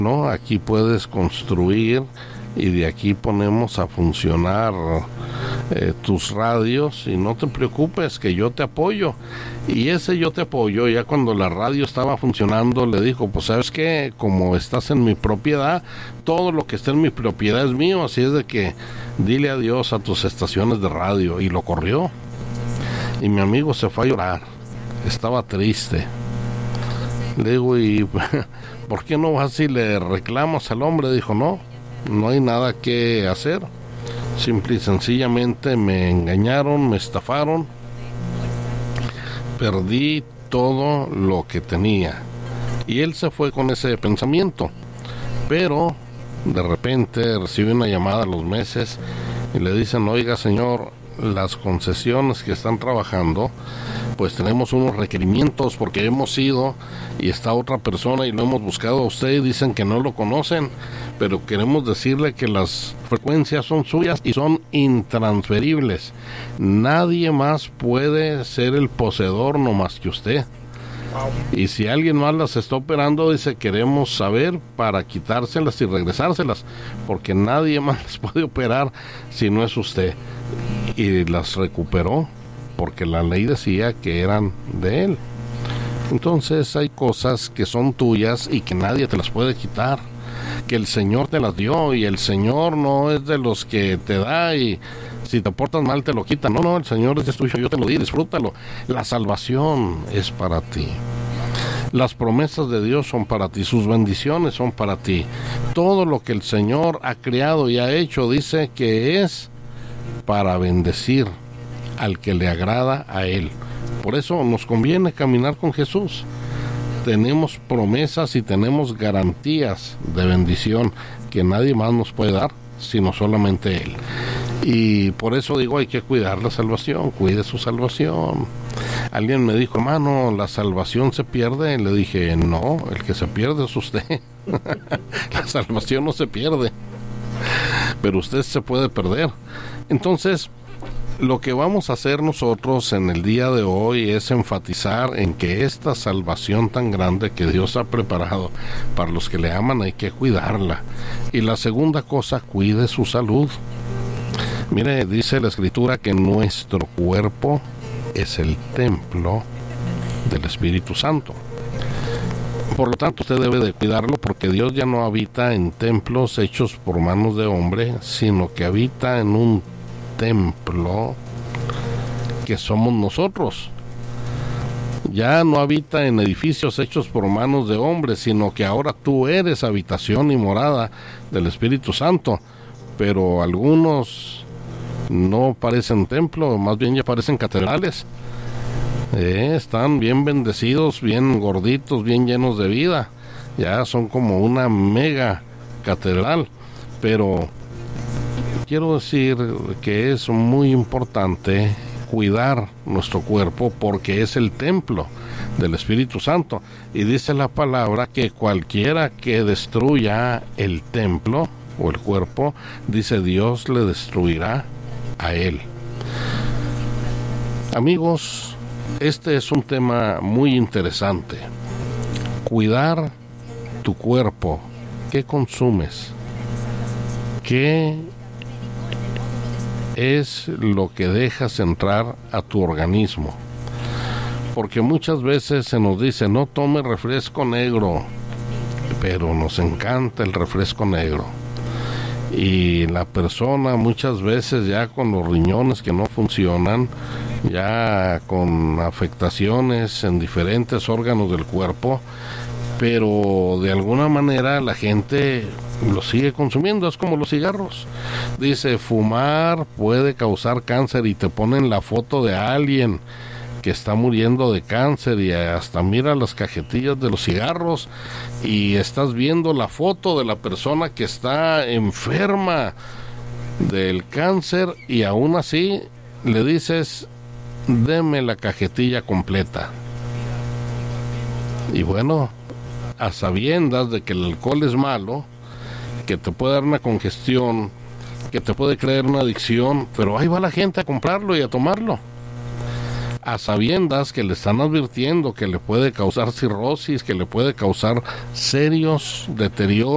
¿no? Aquí puedes construir y de aquí ponemos a funcionar tus radios y no te preocupes que yo te apoyo. Y ese yo te apoyo, ya cuando la radio estaba funcionando, le dijo, pues sabes que como estás en mi propiedad, todo lo que está en mi propiedad es mío, así es de que dile adiós a tus estaciones de radio. Y lo corrió. Y mi amigo se fue a llorar, estaba triste. Le digo, ¿y por qué no vas y le reclamas al hombre? Dijo, no hay nada que hacer. Simple y sencillamente me engañaron, me estafaron. Perdí todo lo que tenía. Y él se fue con ese pensamiento. Pero de repente recibe una llamada a los meses y le dicen, oiga señor, las concesiones que están trabajando, pues tenemos unos requerimientos porque hemos ido y está otra persona y lo hemos buscado a usted y dicen que no lo conocen, pero queremos decirle que las frecuencias son suyas y son intransferibles. Nadie más puede ser el poseedor no más que usted. Y si alguien más las está operando, dice, queremos saber para quitárselas y regresárselas, porque nadie más las puede operar si no es usted. Y las recuperó porque la ley decía que eran de él. Entonces hay cosas que son tuyas y que nadie te las puede quitar, que el Señor te las dio, y el Señor no es de los que te da y si te portas mal te lo quita. No, el Señor es tuyo, yo te lo di, disfrútalo. La salvación es para ti. Las promesas de Dios son para ti, sus bendiciones son para ti. Todo lo que el Señor ha creado y ha hecho dice que es para bendecir al que le agrada a Él. Por eso nos conviene caminar con Jesús. Tenemos promesas y tenemos garantías de bendición que nadie más nos puede dar, sino solamente Él. Y por eso digo, hay que cuidar la salvación, cuide su salvación. Alguien me dijo, hermano, ¿la salvación se pierde? Le dije, no, el que se pierde es usted. La salvación no se pierde, pero usted se puede perder. Entonces, lo que vamos a hacer nosotros en el día de hoy es enfatizar en que esta salvación tan grande que Dios ha preparado para los que le aman hay que cuidarla. Y la segunda cosa, cuide su salud. Mire, dice la Escritura que nuestro cuerpo es el templo del Espíritu Santo. Por lo tanto, usted debe de cuidarlo porque Dios ya no habita en templos hechos por manos de hombre, sino que habita en un templo que somos nosotros. Ya no habita en edificios hechos por manos de hombres, sino que ahora tú eres habitación y morada del Espíritu Santo. Pero algunos no parecen templo, más bien ya parecen catedrales. Están bien bendecidos, bien gorditos, bien llenos de vida. Ya son como una mega catedral. Pero quiero decir que es muy importante cuidar nuestro cuerpo porque es el templo del Espíritu Santo. Y dice la palabra que cualquiera que destruya el templo o el cuerpo, dice, Dios le destruirá a él. Amigos, este es un tema muy interesante. Cuidar tu cuerpo. ¿Qué consumes? ¿Qué es lo que dejas entrar a tu organismo? Porque muchas veces se nos dice, no tome refresco negro, pero nos encanta el refresco negro. Y la persona muchas veces ya con los riñones que no funcionan, ya con afectaciones en diferentes órganos del cuerpo, pero de alguna manera la gente lo sigue consumiendo. Es como los cigarros. Dice, fumar puede causar cáncer y te ponen la foto de alguien que está muriendo de cáncer y hasta mira las cajetillas de los cigarros y estás viendo la foto de la persona que está enferma del cáncer y aún así le dices, deme la cajetilla completa. Y bueno, a sabiendas de que el alcohol es malo, que te puede dar una congestión, que te puede crear una adicción, pero ahí va la gente a comprarlo y a tomarlo. A sabiendas que le están advirtiendo que le puede causar cirrosis, que le puede causar serios deterioros